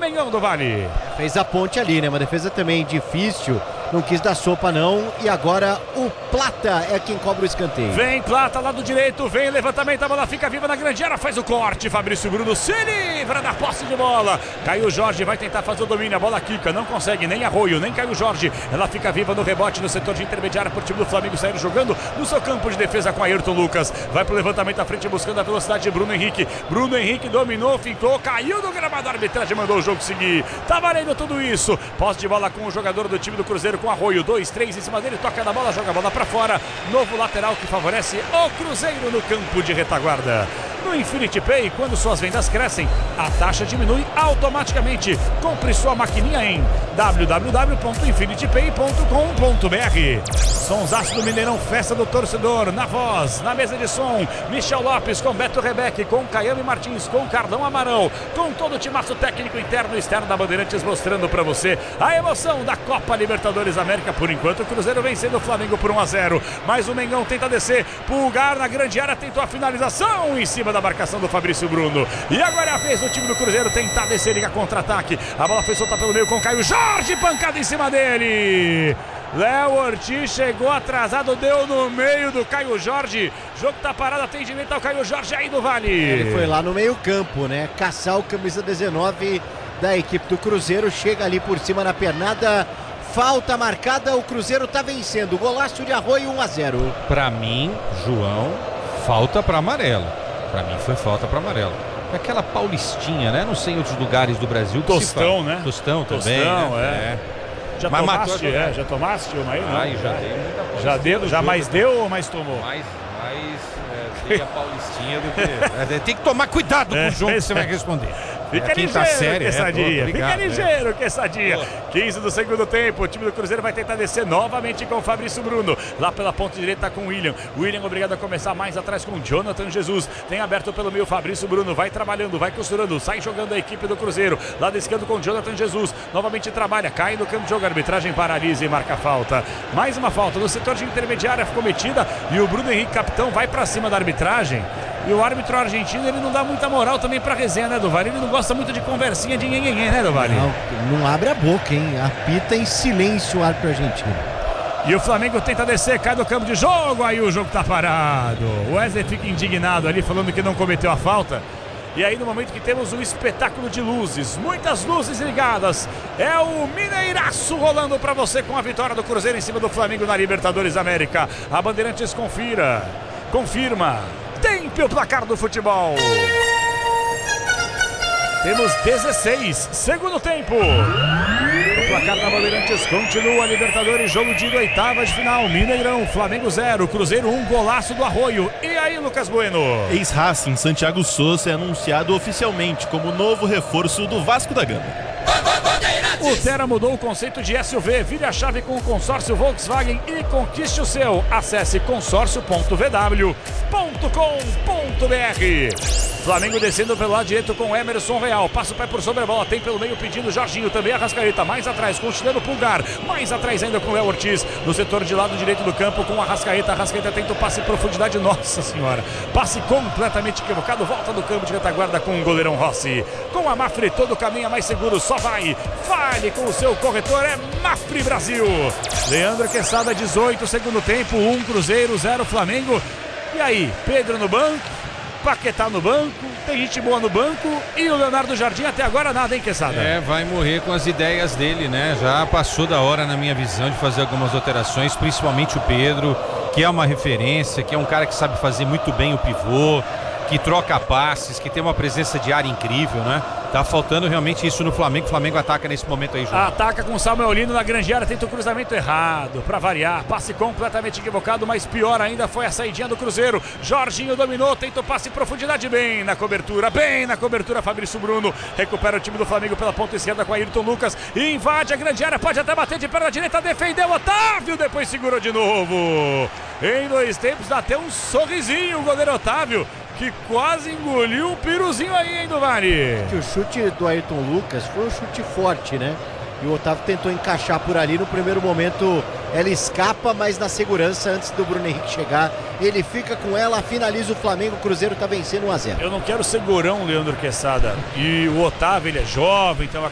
Mengão do Vale. Fez a ponte ali, né? Uma defesa também difícil, não quis dar sopa não, e agora o Plata é quem cobra o escanteio. Vem Plata, lado direito, vem levantamento, a bola fica viva na grande área, faz o corte, Fabrício Bruno se livra da posse de bola. Caio Jorge vai tentar fazer o domínio, a bola quica, não consegue, nem Arroio, nem Caio Jorge. Ela fica viva no rebote no setor de intermediária por time do Flamengo, sair jogando no seu campo de defesa com Ayrton Lucas. Vai pro levantamento à frente buscando a velocidade de Bruno Henrique. Bruno Henrique dominou, fintou, caiu no gramado, a arbitragem mandou o jogo seguir. Tá valendo tudo isso. Posse de bola com o jogador do time do Cruzeiro, com Arroio, 2-3 em cima dele, toca na bola, joga a bola pra fora. Novo lateral que favorece o Cruzeiro no campo de retaguarda. No Infinity Pay, quando suas vendas crescem, a taxa diminui automaticamente. Compre sua maquininha em www.infinitypay.com.br. Sonsaço do Mineirão, festa do torcedor, na voz, na mesa de som, Michel Lopes, com Beto Rebeque, com Caiame Martins, com Carlão Amarão, com todo o timaço técnico interno e externo da Bandeirantes, mostrando para você a emoção da Copa Libertadores América. Por enquanto o Cruzeiro vencendo o Flamengo por 1-0, mas o Mengão tenta descer, Pulgar na grande área, tentou a finalização em cima da marcação do Fabrício Bruno, e agora é a vez do time do Cruzeiro tentar descer, liga contra-ataque, a bola foi solta pelo meio com Caio Jorge, pancada em cima dele. Léo Ortiz chegou atrasado, deu no meio do Caio Jorge. Jogo tá parado, atendimento ao Caio Jorge aí do Vale. Ele foi lá no meio campo, né? Caçar o camisa 19 da equipe do Cruzeiro. Chega ali por cima na pernada. Falta marcada, o Cruzeiro tá vencendo. Golaço de Arroio, 1-0. Pra mim, João, falta pra amarelo. Pra mim foi falta pra amarelo. Aquela paulistinha, né? Não sei em outros lugares do Brasil. Tostão, né? Tostão também. Tostão, né? Já mas tomaste, já tomaste uma aí? Não? Ai, já dei muita paulistinha. Já deu, já mais deu ou mais tomou? Mais dei a paulistinha do que... Tem que tomar cuidado com o jogo que você vai responder. Fica ligeiro, série, Quessadinha. Fica ligeiro, que Quessadinha. 15 do segundo tempo. O time do Cruzeiro vai tentar descer novamente com o Fabrício Bruno. Lá pela ponta direita com o William. William obrigado a começar mais atrás com o Jonathan Jesus. Tem aberto pelo meio Fabrício Bruno. Vai trabalhando, vai costurando. Sai jogando a equipe do Cruzeiro. Lado esquerdo com o Jonathan Jesus. Novamente trabalha. Cai no campo de jogo. A arbitragem paralisa e marca a falta. Mais uma falta no setor de intermediária cometida. E o Bruno Henrique, capitão, vai pra cima da arbitragem. E o árbitro argentino, ele não dá muita moral também pra resenha, né, do Vale? Ele não gosta muito de conversinha de nhenhenhen, né, do Vale? Não abre a boca, hein? Apita em silêncio o árbitro argentino. E o Flamengo tenta descer, cai do campo de jogo, aí o jogo tá parado. O Wesley fica indignado ali, falando que não cometeu a falta. E aí no momento que temos um espetáculo de luzes, muitas luzes ligadas, é o Mineiraço rolando pra você com a vitória do Cruzeiro em cima do Flamengo na Libertadores América. A Bandeirantes confirma. Tempo o placar do futebol. Temos 16, segundo tempo. O placar da Bandeirantes continua, Libertadores, jogo de oitavas de final. Mineirão, Flamengo 0, Cruzeiro 1, golaço do Arroio. E aí, Lucas Bueno? Ex-Racing, Santiago Souza é anunciado oficialmente como novo reforço do Vasco da Gama. O Terra mudou o conceito de SUV. Vire a chave com o consórcio Volkswagen e conquiste o seu. Acesse consórcio.vw.com.br. Flamengo descendo pelo lado direito com Emerson Real. Passa o pé por sobre a bola. Tem pelo meio pedindo Jorginho. Também Arrascaeta. Mais atrás com o chileno Pulgar. Mais atrás ainda com o Léo Ortiz. No setor de lado direito do campo com Arrascaeta. Arrascaeta tenta o passe em profundidade. Nossa senhora. Passe completamente equivocado. Volta do campo de retaguarda com o goleirão Rossi. Com a Mafre todo o caminho é mais seguro. Só vai. Fale com o seu corretor. É Mafre Brasil. Leandro Quesada, 18, segundo tempo. 1 Cruzeiro, 0 Flamengo. E aí, Pedro no banco. Paquetá no banco, tem gente boa no banco e o Leonardo Jardim até agora nada, hein, Quesada? Vai morrer com as ideias dele, né? Já passou da hora, na minha visão, de fazer algumas alterações, principalmente o Pedro, que é uma referência, que é um cara que sabe fazer muito bem o pivô, que troca passes, que tem uma presença de área incrível, né? Tá faltando realmente isso no Flamengo. O Flamengo ataca nesse momento aí, João. Ataca com o Samuel Lino na grande área, tenta o cruzamento errado, pra variar, passe completamente equivocado, mas pior ainda foi a saidinha do Cruzeiro. Jorginho dominou, tenta o passe em profundidade, bem na cobertura, Fabrício Bruno recupera o time do Flamengo pela ponta esquerda com Ayrton Lucas, invade a grande área, pode até bater de perna direita, defendeu Otávio, depois segurou de novo. Em 2 tempos dá até um sorrisinho o goleiro Otávio, que quase engoliu um piruzinho aí, hein, do Vale. Que o chute do Ayrton Lucas foi um chute forte, né? E o Otávio tentou encaixar por ali. No primeiro momento ela escapa, mas na segurança antes do Bruno Henrique chegar. Ele fica com ela, finaliza o Flamengo. O Cruzeiro tá vencendo 1-0. Eu não quero ser gorão, Leandro Quesada. E o Otávio, ele é jovem, então